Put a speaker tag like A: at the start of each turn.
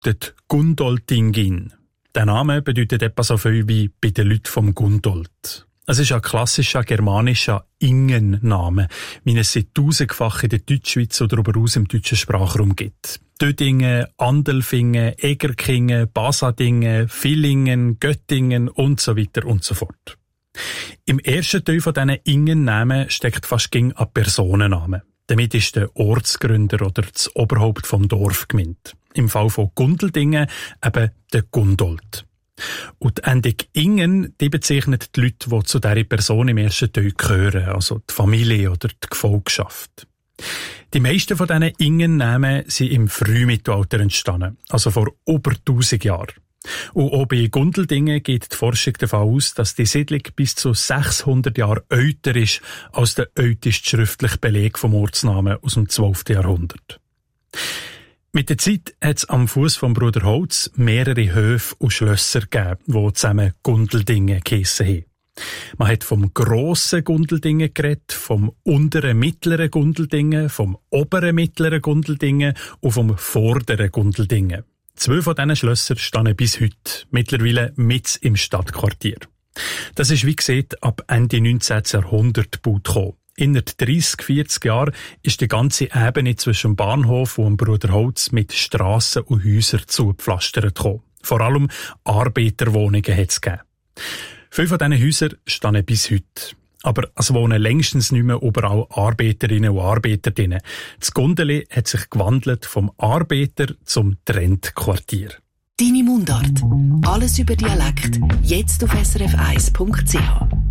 A: bedeutet Gundoldingin. Der Name bedeutet etwa so viel wie bei den Leuten vom Gundold. Es ist ein klassischer germanischer Ingenname, wie es seit tausendfach in der Deutschschweiz oder darüber aus im deutschen Sprachraum gibt. Dödingen, Andelfingen, Egerkingen, Basadingen, Villingen, Göttingen und so weiter und so fort. Im ersten Teil von diesen Ingennamen steckt fast ein Personennamen. Damit ist der Ortsgründer oder das Oberhaupt vom Dorf gemeint. Im Fall von Gundeldingen eben der Gundold. Und die Endung Ingen, die bezeichnet die Leute, die zu dieser Person im ersten Teil gehören, also die Familie oder die Gefolgschaft. Die meisten von diesen Ingennamen sind im Frühmittelalter entstanden, also vor über 1000 Jahren. Und auch bei Gundeldingen geht die Forschung davon aus, dass die Siedlung bis zu 600 Jahre älter ist als der älteste schriftliche Beleg vom Ortsnamen aus dem 12. Jahrhundert. Mit der Zeit hat es am Fuss vom Bruder Holz mehrere Höfe und Schlösser gegeben, die zusammen Gundeldingen geheissen haben. Man hat vom grossen Gundeldingen geredet, vom unteren mittleren Gundeldingen, vom oberen mittleren Gundeldingen und vom vorderen Gundeldingen. 2 von diesen Schlössern stehen bis heute, mittlerweile mitten im Stadtquartier. Das ist, wie gesagt, ab Ende 19. Jahrhundert gebaut gekommen. Innerhalb 30-40 Jahren ist die ganze Ebene zwischen dem Bahnhof und dem Bruderholz mit Strassen und Häusern zugepflastert gekommen. Vor allem Arbeiterwohnungen hat es gegeben. 5 von diesen Häusern stehen bis heute. Aber es wohnen längstens nicht mehr überall Arbeiterinnen und Arbeiter drin. Das Gundeli hat sich gewandelt vom Arbeiter- zum Trendquartier.
B: Deine Mundart. Alles über Dialekt. Jetzt auf srf1.ch.